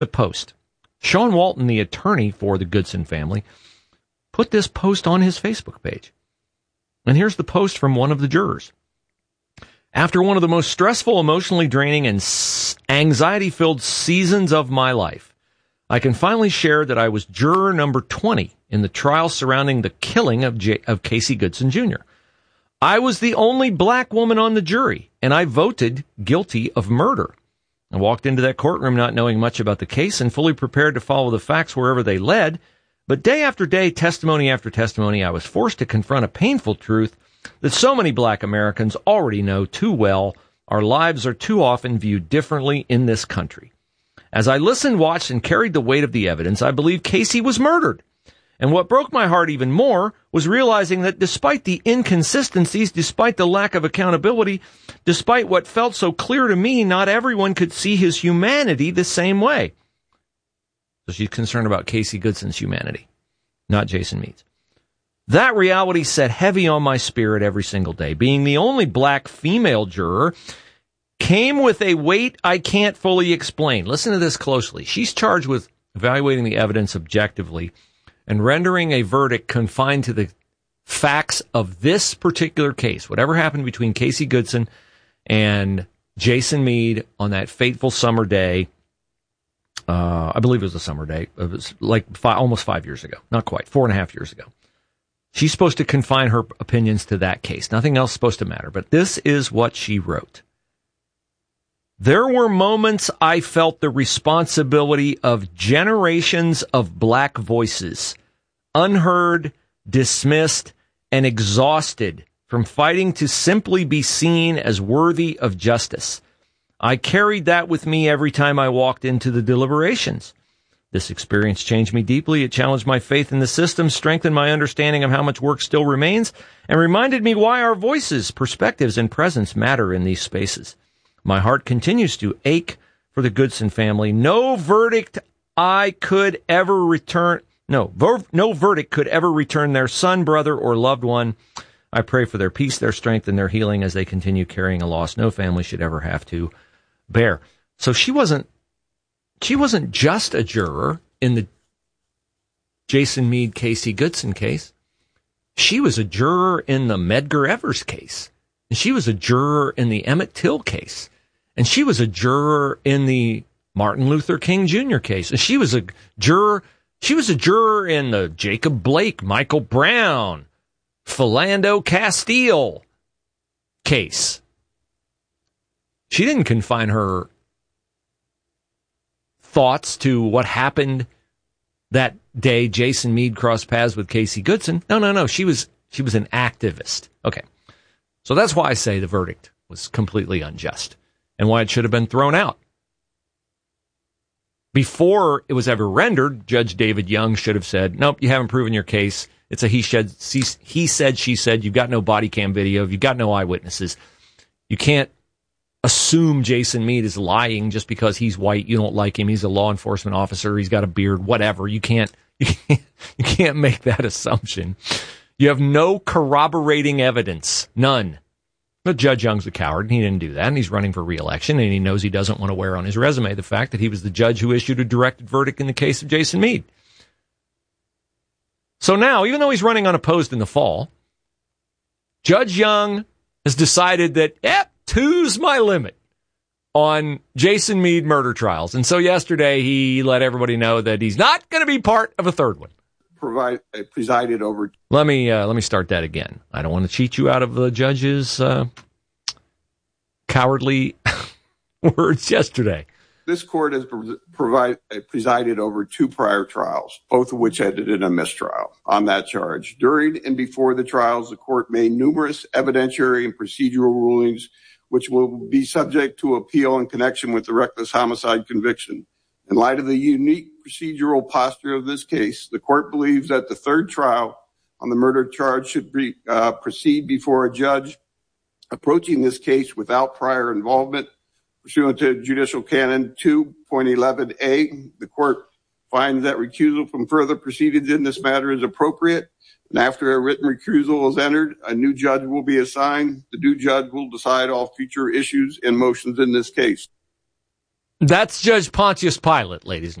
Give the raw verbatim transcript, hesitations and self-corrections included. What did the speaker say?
the post. Sean Walton, the attorney for the Goodson family, put this post on his Facebook page. And here's the post from one of the jurors. After one of the most stressful, emotionally draining, and anxiety-filled seasons of my life, I can finally share that I was juror number twenty in the trial surrounding the killing of, J- of Casey Goodson Junior I was the only black woman on the jury, and I voted guilty of murder. I walked into that courtroom not knowing much about the case and fully prepared to follow the facts wherever they led. But day after day, testimony after testimony, I was forced to confront a painful truth that so many black Americans already know too well. Our lives are too often viewed differently in this country. As I listened, watched, and carried the weight of the evidence, I believe Casey was murdered. And what broke my heart even more was realizing that despite the inconsistencies, despite the lack of accountability, despite what felt so clear to me, not everyone could see his humanity the same way. So she's concerned about Casey Goodson's humanity, not Jason Mead's. That reality sat heavy on my spirit every single day. Being the only black female juror came with a weight I can't fully explain. Listen to this closely. She's charged with evaluating the evidence objectively and rendering a verdict confined to the facts of this particular case, whatever happened between Casey Goodson and Jason Mead on that fateful summer day. Uh, I believe it was a summer day. It was like five, almost five years ago. Not quite, four and a half years ago. She's supposed to confine her opinions to that case. Nothing else is supposed to matter. But this is what she wrote. There were moments I felt the responsibility of generations of black voices, unheard, dismissed, and exhausted from fighting to simply be seen as worthy of justice. I carried that with me every time I walked into the deliberations. This experience changed me deeply. It challenged my faith in the system, strengthened my understanding of how much work still remains, and reminded me why our voices, perspectives, and presence matter in these spaces. My heart continues to ache for the Goodson family. No verdict I could ever return, no, ver, no verdict could ever return their son, brother, or loved one. I pray for their peace, their strength, and their healing as they continue carrying a loss no family should ever have to bear. So she wasn't, she wasn't just a juror in the Jason Mead, Casey Goodson case. She was a juror in the Medgar Evers case. And she was a juror in the Emmett Till case. And she was a juror in the Martin Luther King Junior case. And she was a juror, she was a juror in the Jacob Blake, Michael Brown, Philando Castile case. She didn't confine her thoughts to what happened that day Jason Mead crossed paths with Casey Goodson. No, no, no. She was she was an activist. Okay. So that's why I say the verdict was completely unjust and why it should have been thrown out. Before it was ever rendered, Judge David Young should have said, nope, you haven't proven your case. It's a he said, he said, she said. You've got no body cam video. You've got no eyewitnesses. You can't assume Jason Mead is lying just because he's white. You don't like him. He's a law enforcement officer. He's got a beard, whatever. You can't, you can't, you can't make that assumption. You have no corroborating evidence. None. But Judge Young's a coward, and he didn't do that, and he's running for re-election, and he knows he doesn't want to wear on his resume the fact that he was the judge who issued a directed verdict in the case of Jason Mead. So now, even though he's running unopposed in the fall, Judge Young has decided that, yep, two's my limit on Jason Mead murder trials. And so yesterday he let everybody know that he's not going to be part of a third one. Provide, uh, presided over. Let me uh, let me start that again. I don't want to cheat you out of the judge's uh, cowardly words yesterday. This court has provide, uh, presided over two prior trials, both of which ended in a mistrial on that charge. During and before the trials, the court made numerous evidentiary and procedural rulings, which will be subject to appeal in connection with the reckless homicide conviction. In light of the unique procedural posture of this case, the court believes that the third trial on the murder charge should be, uh, proceed before a judge approaching this case without prior involvement. Pursuant to Judicial Canon two point eleven A, the court finds that recusal from further proceedings in this matter is appropriate. And after a written recusal is entered, a new judge will be assigned. The new judge will decide all future issues and motions in this case. That's Judge Pontius Pilate, ladies and